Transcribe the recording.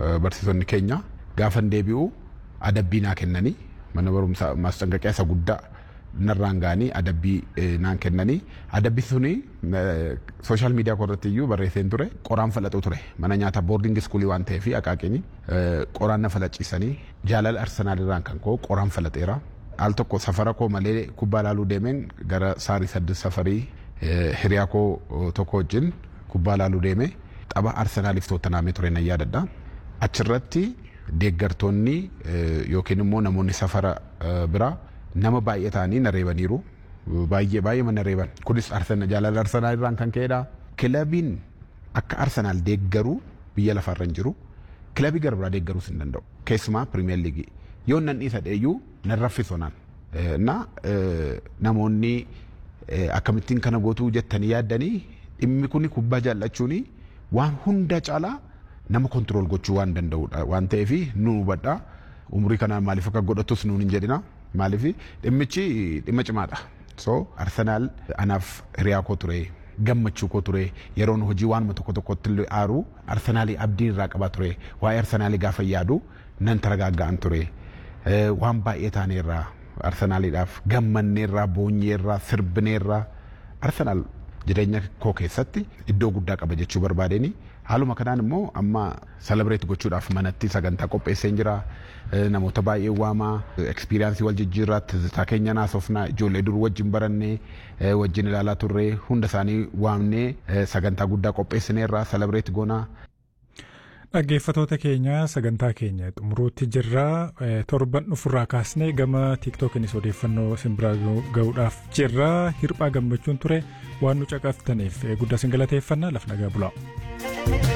barsiisonni keenya gaafan deebi'u adabbii naa kennanii mana barumsaa maasxanqaqee isa guddaa narraan gaanii adabbii naan kennanii adabbii suni social media korratti iyyuu barreesseen ture qoraan falaxu ture mana nyaata boarding school waan ta'eef aqaaqini qoraan na falachiisanii jaalala Arsenaal irraan kan koo qoraan falaxeera al tokko safara koo malee kubbaa laaluu deemeen gara saarii 8 safarii hiriyaa koo tokko wajjin kubbaa laaluu deeme tapha Arsenaaliif Tottenhaam ture na yaadadha achirratti deeggartoonni yookiin immoo namoonni safara biraa nama baay'ee ta'anii na reebaniiru baay'ee mana reeban kunis Arsenaal jaalala Arsenaal irraan kan ka'edha kilabiin akka Arsenaal deeggaru biyya lafarra hin jiru kilabii gara biraa deeggaruus hin danda'u keessumaa Premier League yoo nan dhiisa dheeyyuu nan raffisonaan na namoonni akkamittiin kana gootuu jettanii yaaddanii dhimmi kun kubbaa jaallachuuni waan hunda caalaa nama kontrol gochuu waan danda'udha waan ta'eef nu hubadha umurii kanaan maaliif akka godhatus nuun hin jedhina maaliif dhimmichi dhimma cimaadha so Arsenaal anaaf hiriyaa koo ture gammachuu koo ture yeroon hojii waanuma tokko tokkotti aaru Arsenaalii abdii irraa qabaa ture waa'ee Arsenaalii gaafa yaadu nan taragaaggaan ture waan baay'ee taaneerraa Arsenaaliidhaaf gammanneerraa boonyeerraa sirbineerraa Arsenaal jireenya koo keessatti iddoo guddaa qaba jechuu barbaadeni haaluma kanaan immoo amma celebrate gochuudhaaf manatti sagantaa qopheesseen jira namoota baay'ee waamaa experience wal jijjiirraatti ta'a keenya naasofna ijoollee dur wajjin barannee wajjin ilaalaa turre hunda isaanii waamnee sagantaa guddaa qopheessineerra celebrate goonaa. Dhaggeeffatoota keenya sagantaa keenya xumuruutti jirra torban dhufurraa kaasnee gama tiiktookiinis odeeffannoo simbiraa ga'uudhaaf jirra hirphaa gammachuun ture waan nu caqaftaniif guddaa sin galateeffanna lafa nagaa bulaa.